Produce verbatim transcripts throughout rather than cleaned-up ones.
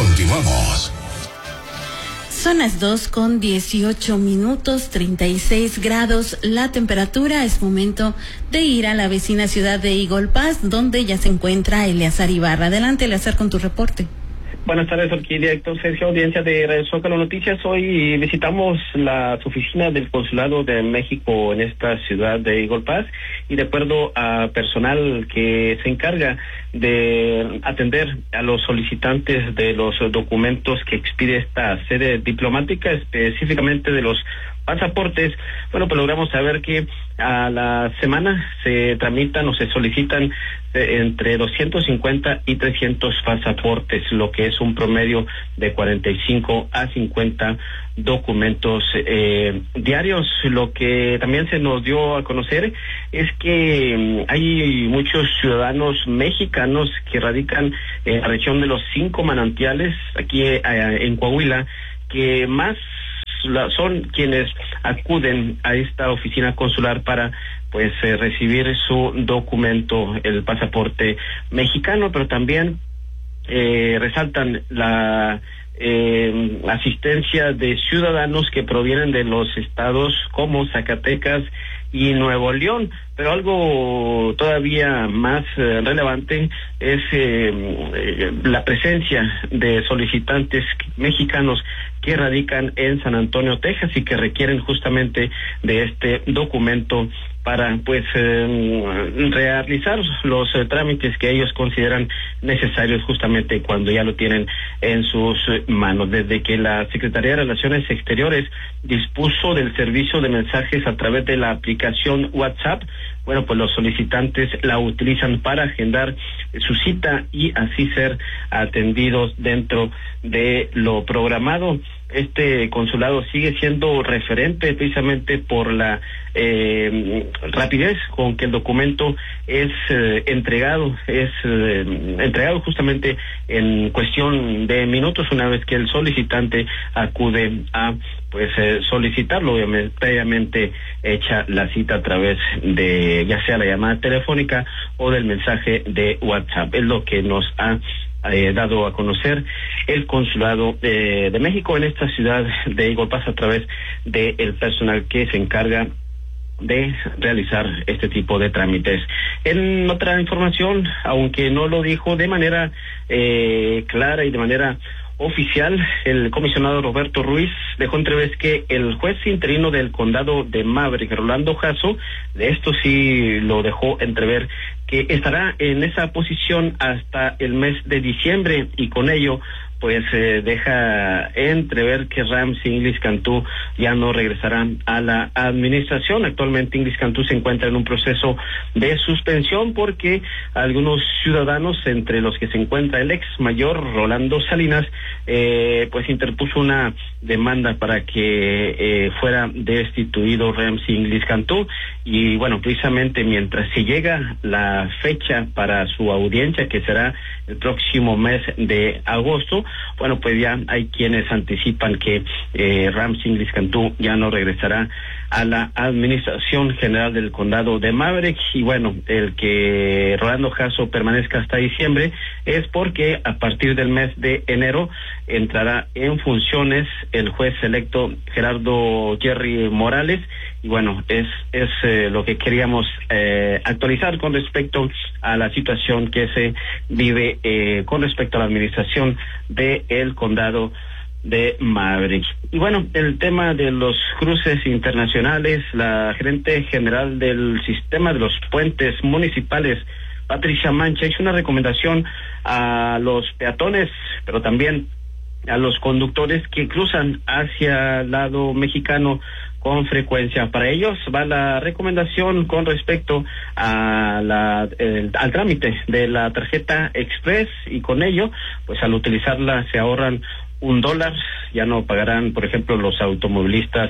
Continuamos. Son las dos con dieciocho minutos, treinta y seis grados la temperatura. Es momento de ir a la vecina ciudad de Eagle Pass, donde ya se encuentra Eleazar Ibarra. Adelante, Eleazar, con tu reporte. Buenas tardes, aquí director Sergio, audiencia de Radio Zócalo Noticias. Hoy visitamos las oficinas del Consulado de México en esta ciudad de Eagle Pass y de acuerdo a personal que se encarga de atender a los solicitantes de los documentos que expide esta sede diplomática, específicamente de los pasaportes, bueno, pues logramos saber que a la semana se tramitan o se solicitan eh, entre doscientos cincuenta y trescientos pasaportes, lo que es un promedio de cuarenta y cinco a cincuenta documentos eh, diarios. Lo que también se nos dio a conocer es que hay muchos ciudadanos mexicanos que radican en la región de los cinco manantiales, aquí eh, en Coahuila, que más son quienes acuden a esta oficina consular para pues eh, recibir su documento, el pasaporte mexicano, pero también eh, resaltan la eh, asistencia de ciudadanos que provienen de los estados como Zacatecas y Nuevo León, pero algo todavía más eh, relevante es eh, eh, la presencia de solicitantes mexicanos que radican en San Antonio, Texas, y que requieren justamente de este documento para pues eh, realizar los eh, trámites que ellos consideran necesarios justamente cuando ya lo tienen en sus manos. Desde que la Secretaría de Relaciones Exteriores dispuso del servicio de mensajes a través de la aplicación WhatsApp, bueno, pues los solicitantes la utilizan para agendar su cita y así ser atendidos dentro de lo programado. Este consulado sigue siendo referente precisamente por la eh, rapidez con que el documento es eh, entregado, es eh, entregado justamente en cuestión de minutos una vez que el solicitante acude a pues eh, solicitarlo, obviamente previamente hecha la cita a través de ya sea la llamada telefónica o del mensaje de WhatsApp. Es lo que nos ha Eh, dado a conocer el Consulado eh, de México en esta ciudad de Eagle Pass a través del de personal que se encarga de realizar este tipo de trámites. En otra información, aunque no lo dijo de manera eh, clara y de manera oficial, el comisionado Roberto Ruiz dejó entrever que el juez interino del condado de Maverick, Rolando Jasso, de esto sí lo dejó entrever, que estará en esa posición hasta el mes de diciembre y con ello pues eh, deja entrever que Rams Inglis Cantú ya no regresarán a la administración. Actualmente Inglis Cantú se encuentra en un proceso de suspensión porque algunos ciudadanos, entre los que se encuentra el ex mayor Rolando Salinas, eh, pues interpuso una demanda para que eh, fuera destituido Rams Inglis Cantú y bueno, precisamente mientras se llega la fecha para su audiencia, que será el próximo mes de agosto, bueno, pues ya hay quienes anticipan que eh, Rams Inglis Cantú ya no regresará a la administración general del condado de Maverick y bueno, el que Rolando Jasso permanezca hasta diciembre es porque a partir del mes de enero entrará en funciones el juez electo Gerardo Jerry Morales y bueno, es es eh, lo que queríamos eh, actualizar con respecto a la situación que se vive eh, con respecto a la administración de el condado de Maverick. Y bueno, el tema de los cruces internacionales, la gerente general del sistema de los puentes municipales, Patricia Mancha, hizo una recomendación a los peatones, pero también a los conductores que cruzan hacia el lado mexicano con frecuencia. Para ellos va la recomendación con respecto a la el, al trámite de la tarjeta Express y con ello, pues al utilizarla se ahorran un dólar, ya no pagarán, por ejemplo, los automovilistas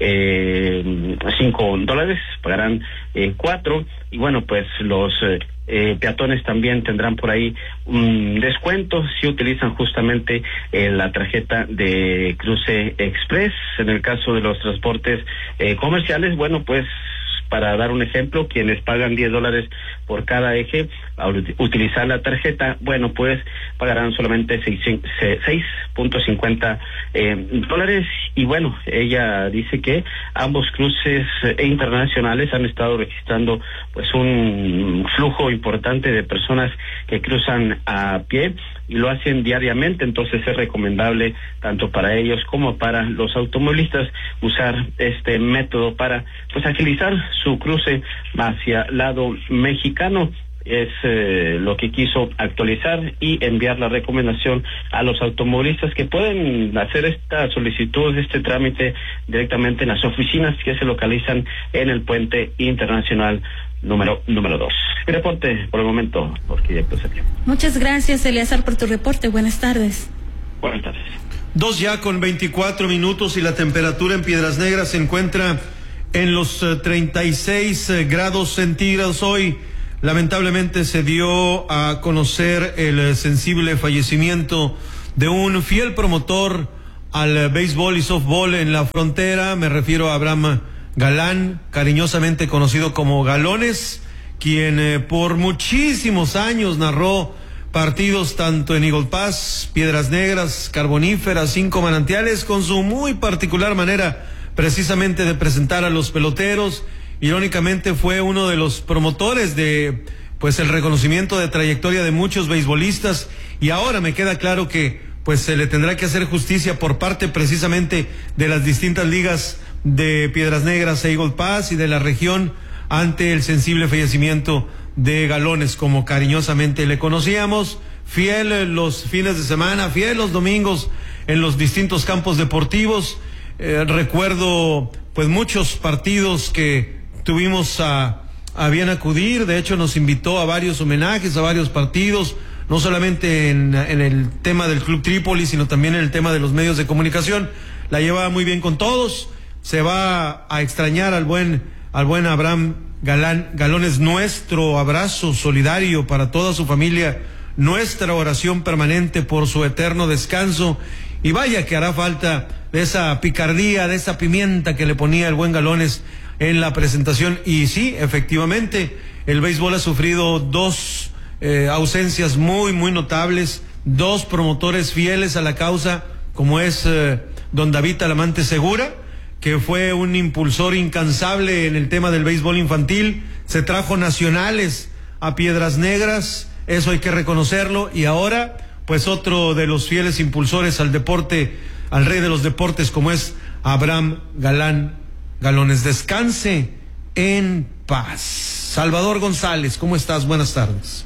eh, cinco dólares, pagarán eh, cuatro, y bueno, pues los eh, eh, peatones también tendrán por ahí un descuento si utilizan justamente eh, la tarjeta de cruce express. En el caso de los transportes eh, comerciales, bueno, pues para dar un ejemplo, quienes pagan diez dólares por cada eje al utilizar la tarjeta, bueno, pues pagarán solamente seis punto cincuenta eh, dólares. Y bueno, ella dice que ambos cruces eh, internacionales han estado registrando pues un flujo importante de personas que cruzan a pie y lo hacen diariamente, entonces es recomendable tanto para ellos como para los automovilistas usar este método para pues agilizar su cruce hacia el lado mexicano. Es eh, lo que quiso actualizar y enviar la recomendación a los automovilistas que pueden hacer esta solicitud, este trámite directamente en las oficinas que se localizan en el puente internacional número número dos. Mi reporte por el momento, porque ya pues aquí. Muchas gracias, Eleazar, por tu reporte. Buenas tardes. Buenas tardes. Dos ya con veinticuatro minutos y la temperatura en Piedras Negras se encuentra en los uh, treinta y seis uh, grados centígrados. Hoy lamentablemente se dio a conocer el uh, sensible fallecimiento de un fiel promotor al uh, béisbol y softball en la frontera. Me refiero a Abraham Galán, cariñosamente conocido como Galones, quien uh, por muchísimos años narró partidos tanto en Eagle Pass, Piedras Negras, Carboníferas, Cinco Manantiales, con su muy particular manera precisamente de presentar a los peloteros. Irónicamente fue uno de los promotores de pues el reconocimiento de trayectoria de muchos beisbolistas, y ahora me queda claro que pues se le tendrá que hacer justicia por parte precisamente de las distintas ligas de Piedras Negras e Eagle Pass y de la región ante el sensible fallecimiento de Galones, como cariñosamente le conocíamos, fiel los fines de semana, fiel los domingos en los distintos campos deportivos. Eh, recuerdo pues muchos partidos que tuvimos a, a bien acudir. De hecho nos invitó a varios homenajes, a varios partidos, no solamente en, en el tema del Club Trípoli, sino también en el tema de los medios de comunicación. La llevaba muy bien con todos. Se va a extrañar al buen al buen Abraham Galán, Galones. Nuestro abrazo solidario para toda su familia, nuestra oración permanente por su eterno descanso. Y vaya que hará falta de esa picardía, de esa pimienta que le ponía el buen Galones en la presentación. Y sí, efectivamente, el béisbol ha sufrido dos eh, ausencias muy, muy notables, dos promotores fieles a la causa, como es eh, don David Talamante Segura, que fue un impulsor incansable en el tema del béisbol infantil. Se trajo nacionales a Piedras Negras, eso hay que reconocerlo. Y ahora, pues otro de los fieles impulsores al deporte, al rey de los deportes, como es Abraham Galán Galones. Descanse en paz. Salvador González, ¿cómo estás? Buenas tardes.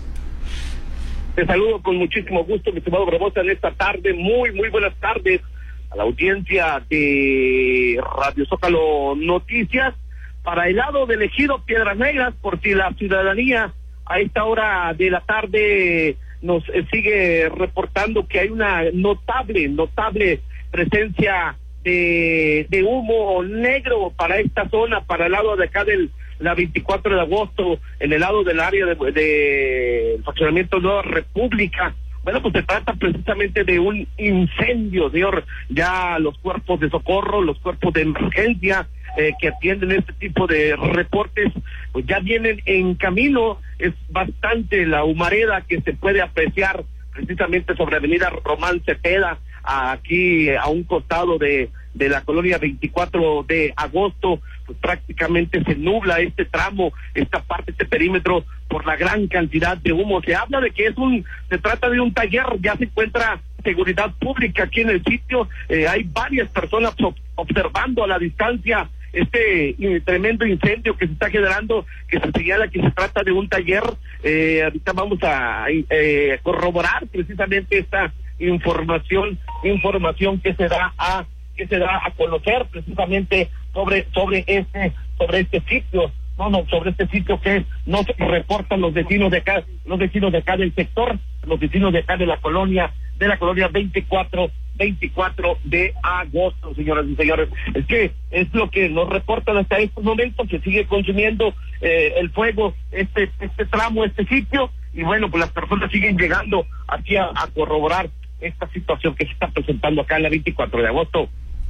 Te saludo con muchísimo gusto, mi estimado Barbosa, en esta tarde. Muy, muy buenas tardes a la audiencia de Radio Zócalo Noticias. Para el lado del ejido Piedras Negras, por si la ciudadanía a esta hora de la tarde nos eh, sigue reportando que hay una notable, notable presencia de, de humo negro para esta zona, para el lado de acá del la veinticuatro de agosto, en el lado del área de, de fraccionamiento Nueva República. Bueno, pues se trata precisamente de un incendio, señor. Ya los cuerpos de socorro, los cuerpos de emergencia eh, que atienden este tipo de reportes, pues ya vienen en camino. Es bastante la humareda que se puede apreciar precisamente sobre Avenida Román Cepeda, aquí a un costado de, de la colonia veinticuatro de agosto. Pues prácticamente se nubla este tramo, esta parte, este perímetro, por la gran cantidad de humo. Se habla de que es un, se trata de un taller, ya se encuentra seguridad pública aquí en el sitio, eh, hay varias personas ob- observando a la distancia este in, tremendo incendio que se está generando, que se señala que se trata de un taller. Eh, ahorita vamos a eh, corroborar precisamente esta información, información que se da a que se da a conocer precisamente sobre sobre este sobre este sitio, no no sobre este sitio que nos reportan los vecinos de acá, los vecinos de acá del sector, los vecinos de acá de la colonia de la colonia veinticuatro de agosto, señoras y señores. Es que es lo que nos reportan hasta estos momentos, que sigue consumiendo eh, el fuego este este tramo, este sitio, y bueno, pues las personas siguen llegando aquí a, a corroborar esta situación que se está presentando acá en la veinticuatro de agosto.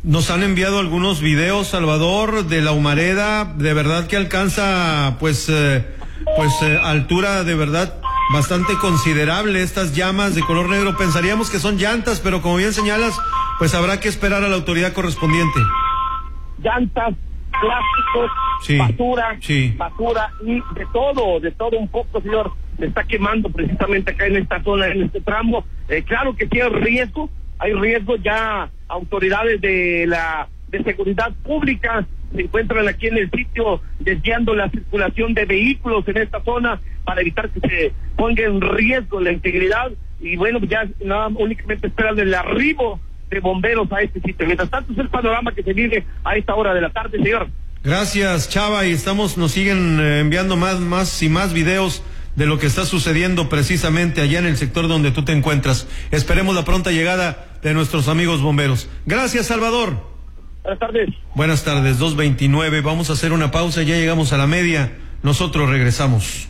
Nos han enviado algunos videos, Salvador, de la humareda, de verdad que alcanza, pues, eh, pues, eh, altura de verdad bastante considerable, estas llamas de color negro. Pensaríamos que son llantas, pero como bien señalas, pues habrá que esperar a la autoridad correspondiente. Llantas, plásticos, sí, basura, sí. basura y de todo, de todo un poco, señor. Se está quemando precisamente acá en esta zona, en este tramo. Eh, claro que tiene riesgo, hay riesgo. Ya autoridades de la de seguridad pública se encuentran aquí en el sitio desviando la circulación de vehículos en esta zona para evitar que se ponga en riesgo la integridad. Y bueno, ya nada únicamente esperan el arribo de bomberos a este sitio. Mientras tanto es el panorama que se vive a esta hora de la tarde, señor. Gracias, Chava, y estamos, nos siguen eh, enviando más, más y más videos de lo que está sucediendo precisamente allá en el sector donde tú te encuentras. Esperemos la pronta llegada de nuestros amigos bomberos. Gracias, Salvador. Buenas tardes. Buenas tardes, dos veintinueve. Vamos a hacer una pausa, ya llegamos a la media. Nosotros regresamos.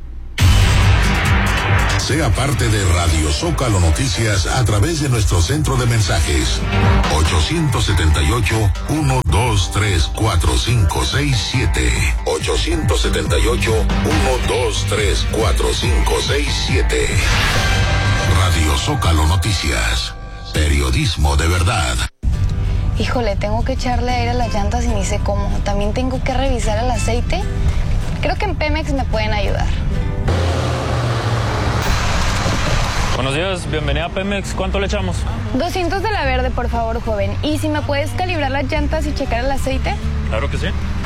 Sea parte de Radio Zócalo Noticias a través de nuestro centro de mensajes ochocientos setenta y ocho, uno dos tres, cuatro cinco seis siete ochocientos setenta y ocho, uno dos tres, cuatro cinco seis siete. Radio Zócalo Noticias, periodismo de verdad. Híjole, tengo que echarle aire a las llantas y ni sé cómo. También tengo que revisar el aceite. Creo que en Pemex me pueden ayudar. Buenos días, bienvenida a Pemex. ¿Cuánto le echamos? doscientos de la verde, por favor, joven. ¿Y si me puedes calibrar las llantas y checar el aceite? Claro que sí.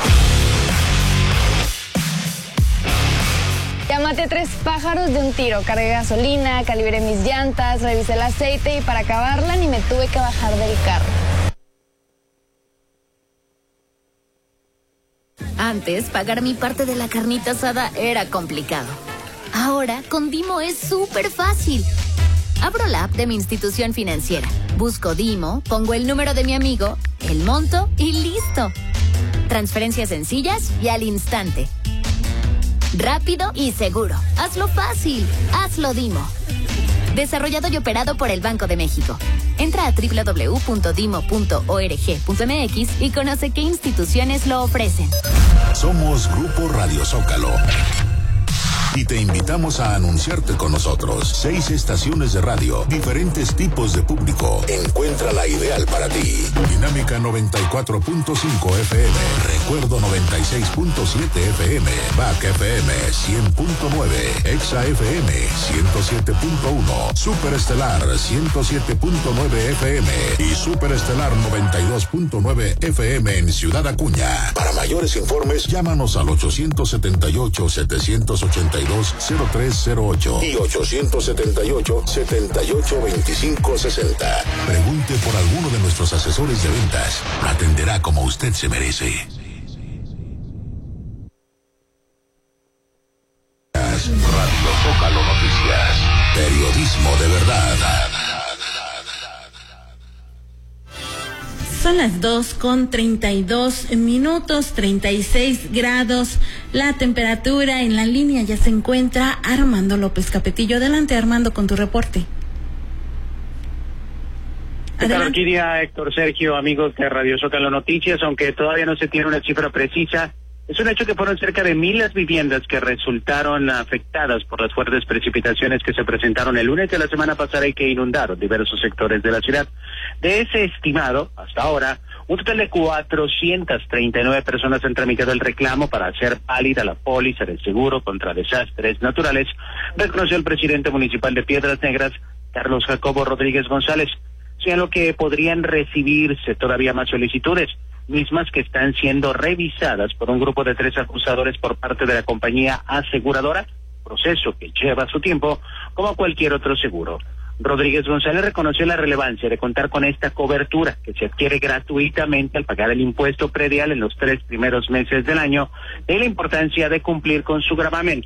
Ya maté tres pájaros de un tiro. Cargué gasolina, calibré mis llantas, revisé el aceite y para acabarla ni me tuve que bajar del carro. Antes, pagar mi parte de la carnita asada era complicado. Ahora, con Dimo es súper fácil. Abro la app de mi institución financiera, busco Dimo, pongo el número de mi amigo, el monto y listo. Transferencias sencillas y al instante. Rápido y seguro. Hazlo fácil. Hazlo Dimo. Desarrollado y operado por el Banco de México. Entra a doble u doble u doble u punto dimo punto org punto m x y conoce qué instituciones lo ofrecen. Somos Grupo Radio Zócalo. Y te invitamos a anunciarte con nosotros. Seis estaciones de radio, diferentes tipos de público. Encuentra la ideal para ti. Dinámica noventa y cuatro punto cinco F M. Recuerdo noventa y seis punto siete F M. Back F M cien punto nueve. Exa F M ciento siete punto uno. Superestelar ciento siete punto nueve F M. Y Superestelar noventa y dos punto nueve F M en Ciudad Acuña. Para mayores informes, llámanos al ochocientos setenta y ocho, setecientos ochenta y dos, cero tres cero ocho y ochocientos setenta y ocho, setenta y ocho, veinticinco sesenta. Pregunte por alguno de nuestros asesores de ventas. Atenderá como usted se merece. Radio Zócalo Noticias. Periodismo de verdad. Son las dos con treinta y dos minutos, treinta y seis grados. La temperatura en la línea ya se encuentra Armando López Capetillo. Adelante, Armando, con tu reporte. ¿Qué tal, Orquídea, Héctor, Sergio, amigos de Radio Zócalo Noticias? Aunque todavía no se tiene una cifra precisa, es un hecho que fueron cerca de mil las viviendas que resultaron afectadas por las fuertes precipitaciones que se presentaron el lunes de la semana pasada y que inundaron diversos sectores de la ciudad. De ese estimado, hasta ahora, un total de cuatrocientas treinta y nueve personas han tramitado el reclamo para hacer válida la póliza de seguro contra desastres naturales, reconoció el presidente municipal de Piedras Negras, Carlos Jacobo Rodríguez González, señaló que podrían recibirse todavía más solicitudes, mismas que están siendo revisadas por un grupo de tres acusadores por parte de la compañía aseguradora, proceso que lleva su tiempo como cualquier otro seguro. Rodríguez González reconoció la relevancia de contar con esta cobertura que se adquiere gratuitamente al pagar el impuesto predial en los tres primeros meses del año y la importancia de cumplir con su gravamen.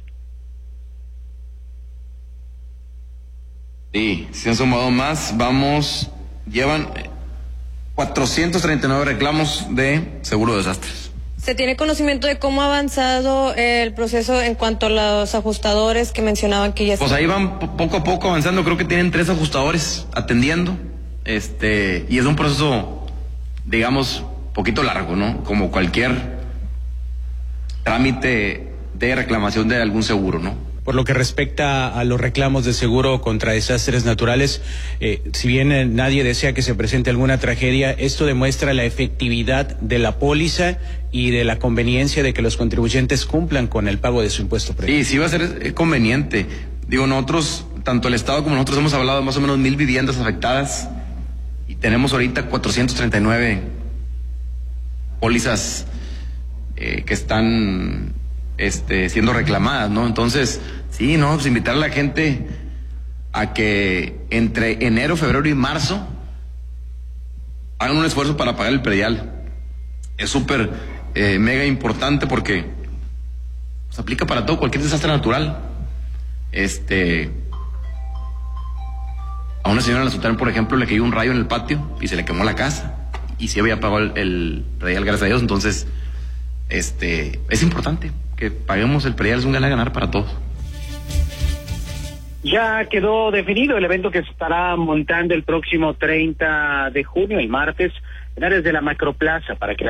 Sí, se han sumado más, vamos, llevan cuatrocientos treinta y nueve reclamos de seguro de desastres. ¿Se tiene conocimiento de cómo ha avanzado el proceso en cuanto a los ajustadores que mencionaban que ya Pues ahí van poco a poco avanzando, creo que tienen tres ajustadores atendiendo, este, y es un proceso digamos, poquito largo, ¿no? Como cualquier trámite de reclamación de algún seguro, ¿no? Por lo que respecta a los reclamos de seguro contra desastres naturales, eh, si bien eh, nadie desea que se presente alguna tragedia, esto demuestra la efectividad de la póliza y de la conveniencia de que los contribuyentes cumplan con el pago de su impuesto previo. Sí, sí va a ser eh, conveniente. Digo, nosotros, tanto el Estado como nosotros hemos hablado de más o menos mil viviendas afectadas y tenemos ahorita cuatrocientos treinta y nueve pólizas eh, que están este, siendo reclamadas, ¿no? Entonces, sí, ¿no? Pues invitar a la gente a que entre enero, febrero y marzo hagan un esfuerzo para pagar el predial. Es súper eh, mega importante porque se aplica para todo, cualquier desastre natural. Este, a una señora en la Sultán, por ejemplo, le cayó un rayo en el patio y se le quemó la casa y sí había pagado el, el predial, gracias a Dios. Entonces, este, es importante que paguemos el predial, es un ganar-ganar para todos. Ya quedó definido el evento que se estará montando el próximo treinta de junio, el martes, en áreas de la Macroplaza, para que